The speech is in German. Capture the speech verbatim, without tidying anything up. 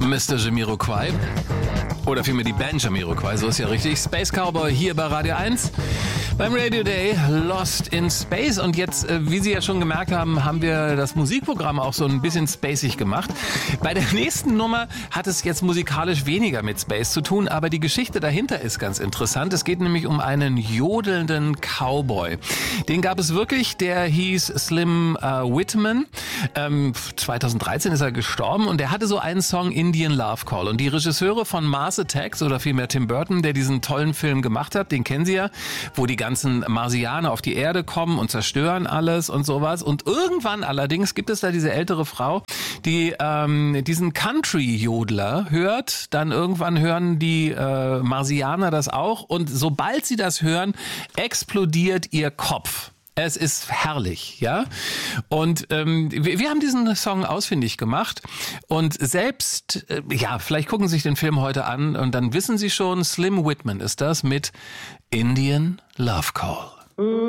Mister Jamiroquai. Oder vielmehr die Band Jamiroquai, so ist ja richtig. Space Cowboy hier bei Radio eins. Beim Radio Day Lost in Space. Und jetzt, wie Sie ja schon gemerkt haben, haben wir das Musikprogramm auch so ein bisschen spacig gemacht. Bei der nächsten Nummer hat es jetzt musikalisch weniger mit Space zu tun, aber die Geschichte dahinter ist ganz interessant. Es geht nämlich um einen jodelnden Cowboy. Den gab es wirklich, der hieß Slim äh, Whitman. Ähm, zweitausenddreizehn ist er gestorben und der hatte so einen Song Indian Love Call. Und die Regisseure von Mars Attacks, oder vielmehr Tim Burton, der diesen tollen Film gemacht hat, den kennen Sie ja, wo die ganzen Marsianer auf die Erde kommen und zerstören alles und sowas. Und irgendwann allerdings gibt es da diese ältere Frau, die ähm, diesen Country-Jodler hört. Dann irgendwann hören die äh, Marsianer das auch. Und sobald sie das hören, explodiert ihr Kopf. Es ist herrlich, ja. Und ähm, wir, wir haben diesen Song ausfindig gemacht. Und selbst, äh, ja, vielleicht gucken Sie sich den Film heute an und dann wissen Sie schon, Slim Whitman ist das mit Indian Love Call.